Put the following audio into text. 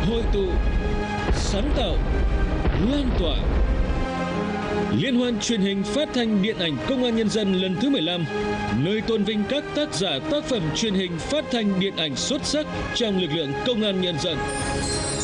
hội tụ, sáng tạo, lan tỏa. Liên hoan truyền hình phát thanh điện ảnh Công an Nhân dân lần thứ 15, nơi tôn vinh các tác giả tác phẩm truyền hình phát thanh điện ảnh xuất sắc trong lực lượng Công an Nhân dân.